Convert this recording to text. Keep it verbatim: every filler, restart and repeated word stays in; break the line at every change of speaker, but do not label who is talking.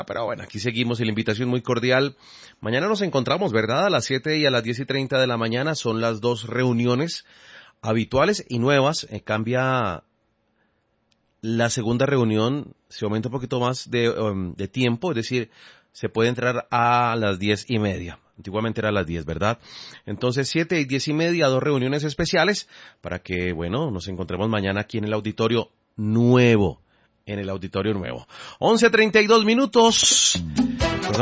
Pero bueno, aquí seguimos y la invitación muy cordial. Mañana nos encontramos, ¿verdad? A las siete y a las diez y treinta de la mañana son las dos reuniones habituales y nuevas. Eh, cambia la segunda reunión, se aumenta un poquito más de, um, de tiempo, es decir, se puede entrar a las diez y media. Antiguamente era a las diez, ¿verdad? Entonces, siete y diez y media, dos reuniones especiales para que, bueno, nos encontremos mañana aquí en el auditorio nuevo. En el auditorio nuevo. once treinta y dos minutos.